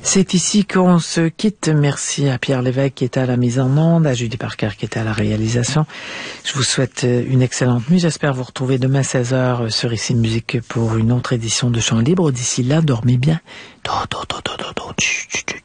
C'est ici qu'on se quitte. Merci à Pierre Lévesque qui était à la mise en onde, à Judy Parker qui était à la réalisation. Je vous souhaite une excellente nuit. J'espère vous retrouver demain 16h sur Ici Musique pour une autre édition de Chant Libre. D'ici là, dormez bien.